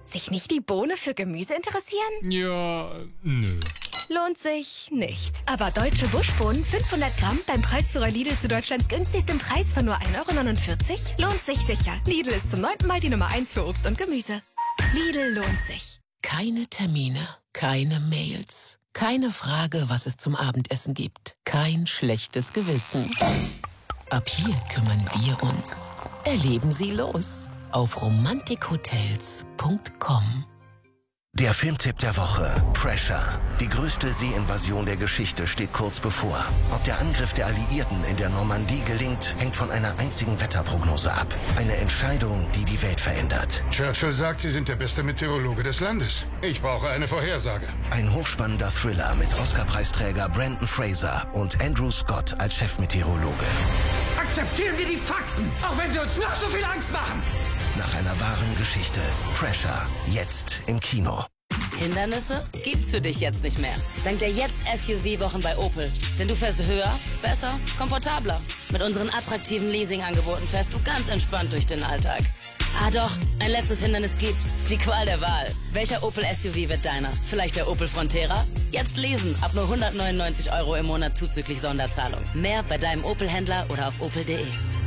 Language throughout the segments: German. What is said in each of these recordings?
Sich nicht die Bohne für Gemüse interessieren? Ja, nö. Lohnt sich nicht. Aber deutsche Buschbohnen 500 Gramm beim Preisführer Lidl zu Deutschlands günstigsten Preis von nur 1,49 € lohnt sich sicher. Lidl ist zum 9. Mal die Nummer 1 für Obst und Gemüse. Lidl lohnt sich. Keine Termine, keine Mails, keine Frage, was es zum Abendessen gibt. Kein schlechtes Gewissen. Ab hier kümmern wir uns. Erleben Sie los auf romantikhotels.com. Der Filmtipp der Woche, Pressure. Die größte Seeinvasion der Geschichte steht kurz bevor. Ob der Angriff der Alliierten in der Normandie gelingt, hängt von einer einzigen Wetterprognose ab. Eine Entscheidung, die die Welt verändert. Churchill sagt, Sie sind der beste Meteorologe des Landes. Ich brauche eine Vorhersage. Ein hochspannender Thriller mit Oscar-Preisträger Brendan Fraser und Andrew Scott als Chefmeteorologe. Akzeptieren wir die Fakten, auch wenn sie uns noch so viel Angst machen. Nach einer wahren Geschichte. Pressure. Jetzt im Kino. Hindernisse gibt's für dich jetzt nicht mehr. Dank der Jetzt-SUV-Wochen bei Opel. Denn du fährst höher, besser, komfortabler. Mit unseren attraktiven Leasing-Angeboten fährst du ganz entspannt durch den Alltag. Ah doch, ein letztes Hindernis gibt's. Die Qual der Wahl. Welcher Opel-SUV wird deiner? Vielleicht der Opel Frontera? Jetzt lesen, ab nur 199 € im Monat zuzüglich Sonderzahlung. Mehr bei deinem Opel-Händler oder auf opel.de.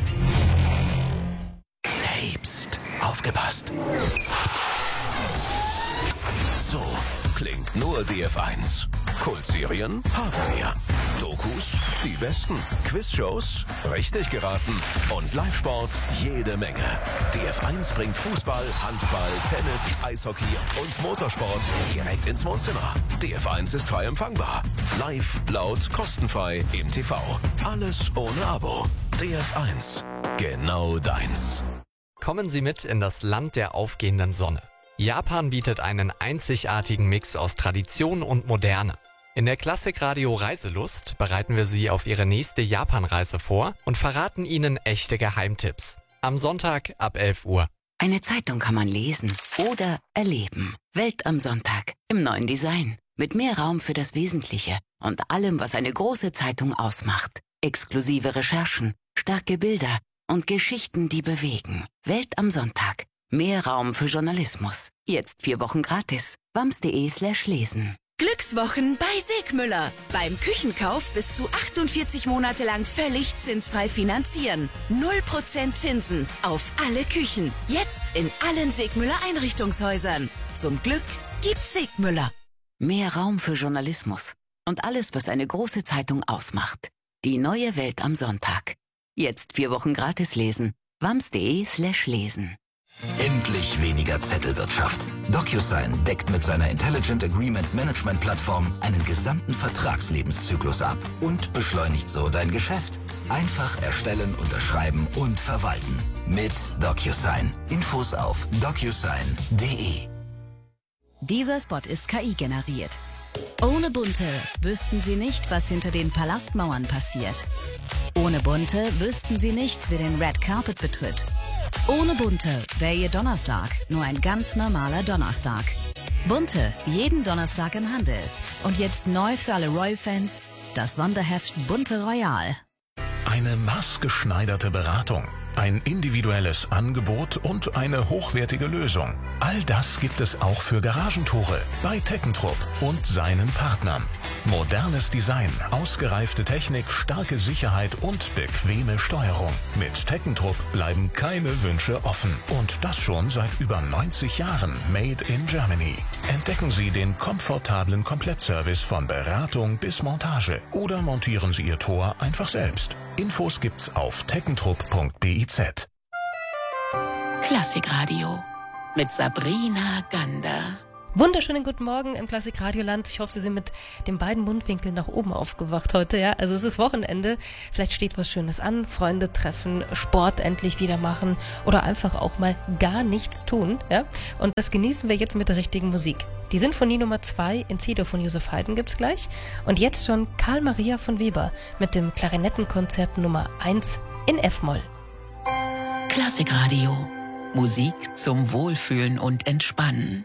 Hey, pst, aufgepasst. So klingt nur DF1. Kultserien haben wir. Dokus, die besten. Quizshows, richtig geraten. Und Live-Sport, jede Menge. DF1 bringt Fußball, Handball, Tennis, Eishockey und Motorsport direkt ins Wohnzimmer. DF1 ist frei empfangbar. Live, laut, kostenfrei im TV. Alles ohne Abo. DF1, genau deins. Kommen Sie mit in das Land der aufgehenden Sonne. Japan bietet einen einzigartigen Mix aus Tradition und Moderne. In der Klassikradio Reiselust bereiten wir Sie auf Ihre nächste Japanreise vor und verraten Ihnen echte Geheimtipps. Am Sonntag ab 11 Uhr. Eine Zeitung kann man lesen oder erleben. Welt am Sonntag im neuen Design. Mit mehr Raum für das Wesentliche und allem, was eine große Zeitung ausmacht. Exklusive Recherchen, starke Bilder und Geschichten, die bewegen. Welt am Sonntag. Mehr Raum für Journalismus. Jetzt 4 Wochen gratis. wams.de/lesen. Glückswochen bei Segmüller. Beim Küchenkauf bis zu 48 Monate lang völlig zinsfrei finanzieren. 0% Zinsen auf alle Küchen. Jetzt in allen Segmüller Einrichtungshäusern. Zum Glück gibt's Segmüller. Mehr Raum für Journalismus und alles, was eine große Zeitung ausmacht. Die neue Welt am Sonntag. Jetzt 4 Wochen gratis lesen. wams.de/lesen. Endlich weniger Zettelwirtschaft. DocuSign deckt mit seiner Intelligent Agreement Management Plattform einen gesamten Vertragslebenszyklus ab und beschleunigt so dein Geschäft. Einfach erstellen, unterschreiben und verwalten. Mit DocuSign. Infos auf docusign.de. Dieser Spot ist KI generiert. Ohne Bunte wüssten Sie nicht, was hinter den Palastmauern passiert. Ohne Bunte wüssten Sie nicht, wer den Red Carpet betritt. Ohne Bunte wäre Ihr Donnerstag nur ein ganz normaler Donnerstag. Bunte, jeden Donnerstag im Handel. Und jetzt neu für alle Royal-Fans, das Sonderheft Bunte Royal. Eine maßgeschneiderte Beratung, ein individuelles Angebot und eine hochwertige Lösung. All das gibt es auch für Garagentore bei Teckentrupp und seinen Partnern. Modernes Design, ausgereifte Technik, starke Sicherheit und bequeme Steuerung. Mit Teckentrupp bleiben keine Wünsche offen. Und das schon seit über 90 Jahren. Made in Germany. Entdecken Sie den komfortablen Komplettservice von Beratung bis Montage. Oder montieren Sie Ihr Tor einfach selbst. Infos gibt's auf teckentrupp.biz. Klassikradio mit Sabrina Gander. Wunderschönen guten Morgen im Klassikradioland. Ich hoffe, Sie sind mit den beiden Mundwinkeln nach oben aufgewacht heute. Ja, also es ist Wochenende. Vielleicht steht was Schönes an. Freunde treffen, Sport endlich wieder machen oder einfach auch mal gar nichts tun. Ja, und das genießen wir jetzt mit der richtigen Musik. Die Sinfonie Nummer 2 in C-Dur von Joseph Haydn gibt's gleich. Und jetzt schon Karl Maria von Weber mit dem Klarinettenkonzert Nummer 1 in F-Moll. Klassikradio. Musik zum Wohlfühlen und Entspannen.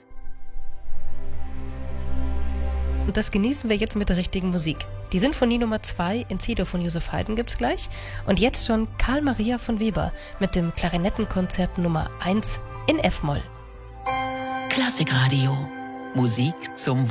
Und das genießen wir jetzt mit der richtigen Musik. Die Sinfonie Nummer 2 in C-Dur von Joseph Haydn gibt's gleich. Und jetzt schon Karl Maria von Weber mit dem Klarinettenkonzert Nummer 1 in F-Moll. Klassikradio. Musik zum